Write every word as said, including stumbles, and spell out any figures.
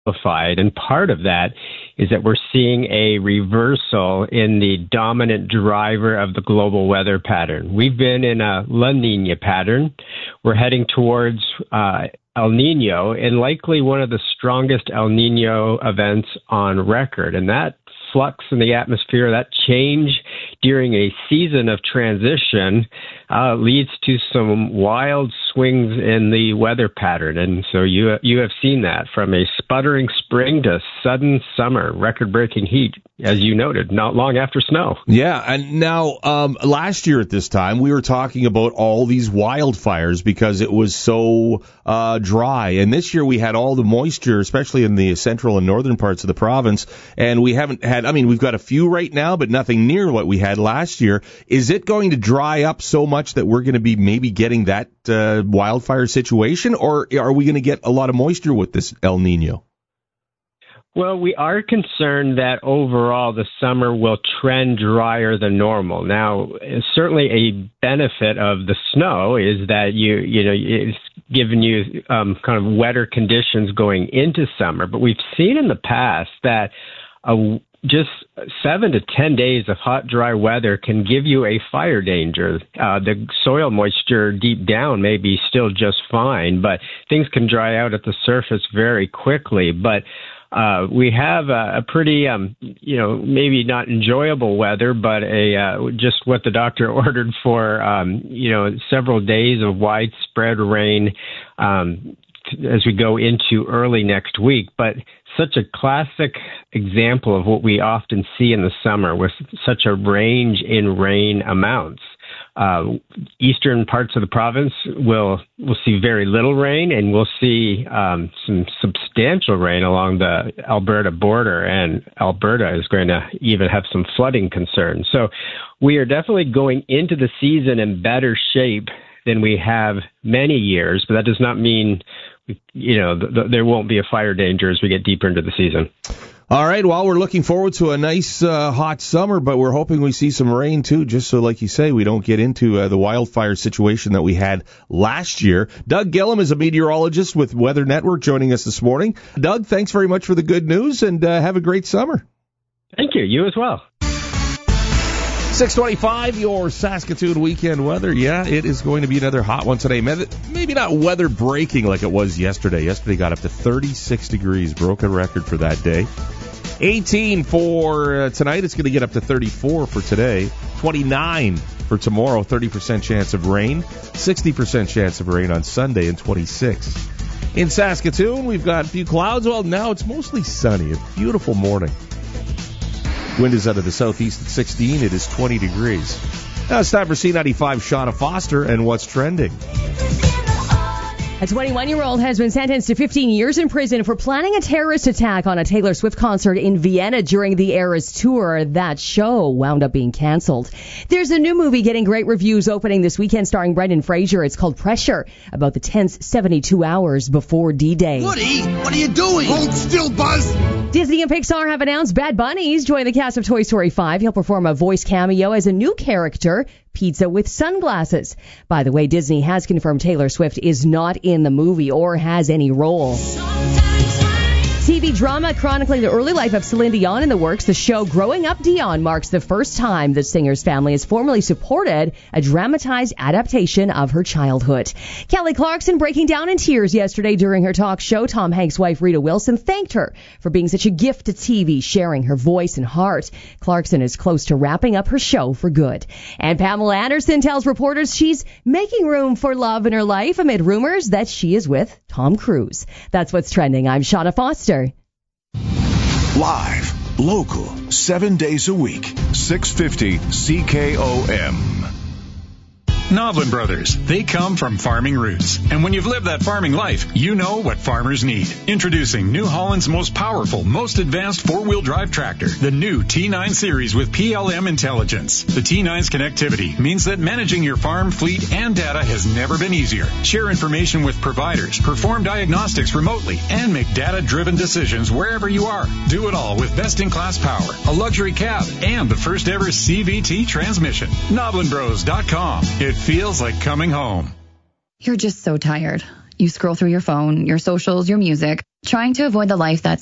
amplified. And part of that is that we're seeing a reversal in the dominant driver of the global weather pattern. We've been in a La Nina pattern. We're heading towards uh, El Nino, and likely one of the strongest El Nino events on record. And that flux in the atmosphere, that change during a season of transition uh, leads to some wild swings in the weather pattern. And so you you have seen that from a sputtering spring to sudden summer, record-breaking heat, as you noted, not long after snow. Yeah, and now um, last year at this time, we were talking about all these wildfires because it was so uh, dry. And this year we had all the moisture, especially in the central and northern parts of the province, and we haven't had, I mean, we've got a few right now, but nothing near what we had last year. Is it going to dry up so much that we're going to be maybe getting that uh, wildfire situation, or are we going to get a lot of moisture with this El Nino? Well, we are concerned that overall the summer will trend drier than normal. Now, certainly a benefit of the snow is that you, you know, it's given you um, kind of wetter conditions going into summer. But we've seen in the past that a just seven to ten days of hot, dry weather can give you a fire danger. Uh, the soil moisture deep down may be still just fine, but things can dry out at the surface very quickly. But uh, we have a, a pretty, um, you know, maybe not enjoyable weather, but a uh, just what the doctor ordered for, um, you know, several days of widespread rain um, as we go into early next week. But such a classic example of what we often see in the summer with such a range in rain amounts. Uh, eastern parts of the province will will see very little rain, and we'll see um, some substantial rain along the Alberta border, and Alberta is going to even have some flooding concerns. So we are definitely going into the season in better shape than we have many years, but that does not mean, you know, th- th- there won't be a fire danger as we get deeper into the season. All right, well, we're looking forward to a nice uh, hot summer, but we're hoping we see some rain too, just so, like you say, we don't get into uh, the wildfire situation that we had last year. Doug Gillum is a meteorologist with Weather Network joining us this morning. Doug, thanks very much for the good news, and uh, have a great summer. Thank you. You as well. six twenty-five, your Saskatoon weekend weather. Yeah, it is going to be another hot one today. Maybe not weather breaking like it was yesterday. Yesterday got up to thirty-six degrees, broke a record for that day. eighteen for uh, tonight. It's going to get up to thirty-four for today. twenty-nine for tomorrow. thirty percent chance of rain. sixty percent chance of rain on Sunday, and twenty-six. In Saskatoon, we've got a few clouds. Well, now it's mostly sunny. A beautiful morning. Wind is out of the southeast at sixteen. It is twenty degrees. Now it's time for C ninety-five Shauna Foster and What's Trending. A twenty-one-year-old has been sentenced to fifteen years in prison for planning a terrorist attack on a Taylor Swift concert in Vienna during the Eras tour. That show wound up being canceled. There's a new movie getting great reviews opening this weekend starring Brendan Fraser. It's called Pressure, about the tense seventy-two hours before D-Day. Woody, what are you doing? Hold still, Buzz! Disney and Pixar have announced Bad Bunny's joining the cast of Toy Story five. He'll perform a voice cameo as a new character, Pizza with Sunglasses. By the way, Disney has confirmed Taylor Swift is not in the movie or has any role. T V drama chronicling the early life of Celine Dion in the works. The show Growing Up Dion marks the first time the singer's family has formally supported a dramatized adaptation of her childhood. Kelly Clarkson breaking down in tears yesterday during her talk show. Tom Hanks' wife Rita Wilson thanked her for being such a gift to T V, sharing her voice and heart. Clarkson is close to wrapping up her show for good. And Pamela Anderson tells reporters she's making room for love in her life amid rumors that she is with Tom Cruise. That's what's trending. I'm Shauna Foster. Live, local, seven days a week, six fifty C K O M. Noblin Brothers. They come from farming roots. And when you've lived that farming life, you know what farmers need. Introducing New Holland's most powerful, most advanced four-wheel drive tractor, the new T nine Series with P L M intelligence. The T nine's connectivity means that managing your farm, fleet, and data has never been easier. Share information with providers, perform diagnostics remotely, and make data-driven decisions wherever you are. Do it all with best-in-class power, a luxury cab, and the first-ever C V T transmission. Noblin Bros dot com. It feels like coming home. You're just so tired. You scroll through your phone, your socials, your music, Trying to avoid the life that's